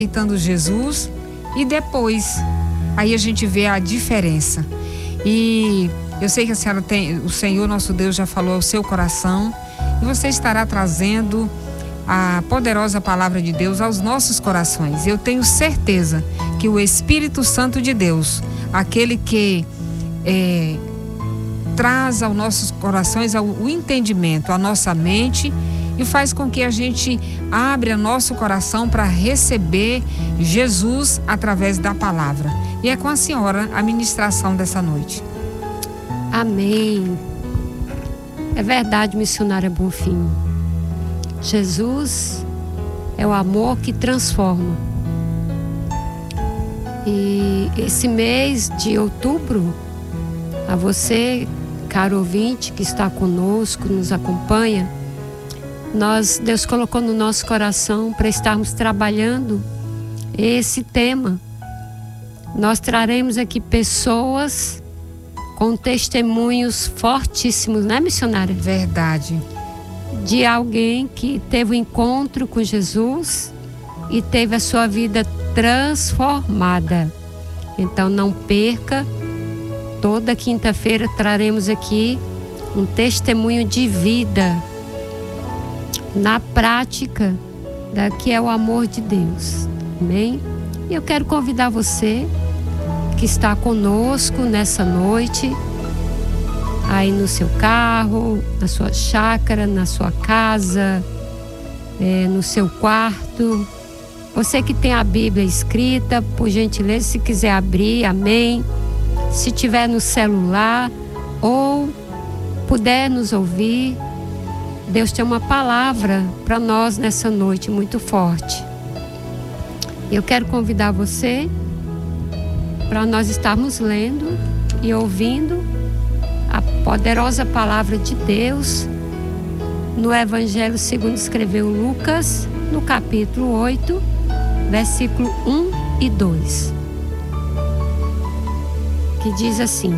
aceitando Jesus e depois aí a gente vê a diferença. E eu sei que a senhora o Senhor nosso Deus já falou ao seu coração e você estará trazendo a poderosa palavra de Deus aos nossos corações. Eu tenho certeza que o Espírito Santo de Deus, aquele que traz aos nossos corações o entendimento, a nossa mente, e faz com que a gente abra nosso coração para receber Jesus através da palavra. E é com a senhora a ministração dessa noite. Amém. É verdade, missionária Bonfim. Jesus é o amor que transforma. E esse mês de outubro, a você, caro ouvinte, que está conosco, nos acompanha, Deus colocou no nosso coração para estarmos trabalhando esse tema. Nós traremos aqui pessoas com testemunhos fortíssimos, né, missionária? Verdade. De alguém que teve um encontro com Jesus e teve a sua vida transformada. Então não perca, toda quinta-feira traremos aqui um testemunho de vida na prática que é o amor de Deus. Amém? E eu quero convidar você que está conosco nessa noite, aí no seu carro, na sua chácara, na sua casa, no seu quarto. Você que tem a Bíblia escrita, por gentileza, se quiser abrir, amém. Se tiver no celular ou puder nos ouvir, Deus tem uma palavra para nós nessa noite muito forte. Eu quero convidar você para nós estarmos lendo e ouvindo a poderosa palavra de Deus no Evangelho segundo escreveu Lucas, no capítulo 8, versículo 1 e 2. Que diz assim: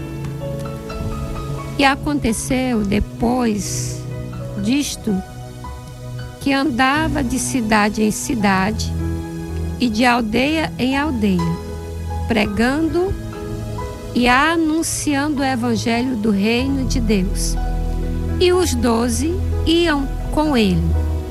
E aconteceu depois disto que andava de cidade em cidade e de aldeia em aldeia, pregando e anunciando o evangelho do reino de Deus. E os 12 iam com ele.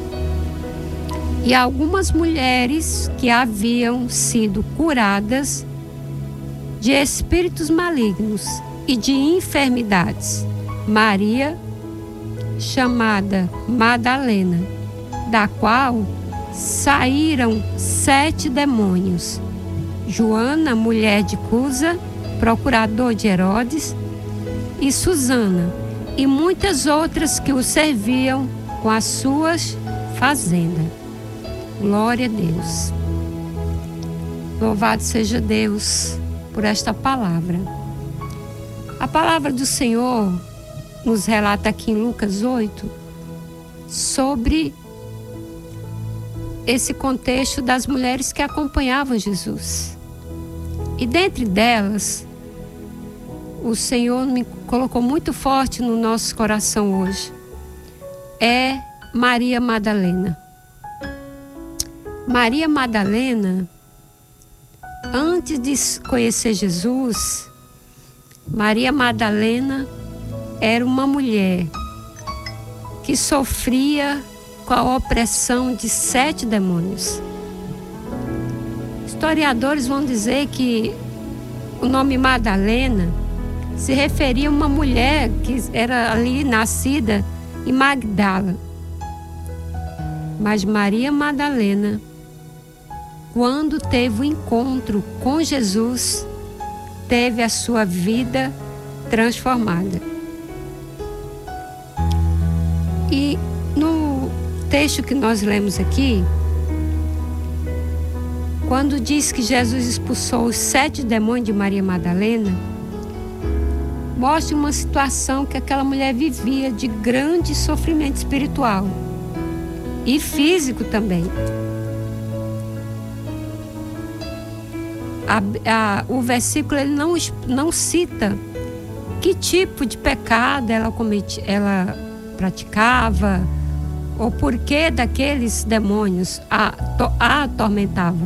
E algumas mulheres que haviam sido curadas de espíritos malignos e de enfermidades, Maria, chamada Madalena, da qual saíram 7 demônios, Joana, mulher de Cusa, procurador de Herodes, e Susana, e muitas outras que o serviam com as suas fazendas. Glória a Deus. Louvado seja Deus por esta palavra. A palavra do Senhor nos relata aqui em Lucas 8 sobre esse contexto das mulheres que acompanhavam Jesus. E dentre delas, o Senhor me colocou muito forte no nosso coração hoje. É Maria Madalena. Maria Madalena, antes de conhecer Jesus, Maria Madalena era uma mulher que sofria com a opressão de 7 demônios. Historiadores vão dizer que o nome Madalena se referia a uma mulher que era ali nascida em Magdala. Mas Maria Madalena, quando teve o encontro com Jesus, teve a sua vida transformada. E no texto que nós lemos aqui, quando diz que Jesus expulsou os 7 demônios de Maria Madalena, mostra uma situação que aquela mulher vivia de grande sofrimento espiritual e físico também. O versículo ele não cita que tipo de pecado ela praticava o porquê daqueles demônios a atormentavam.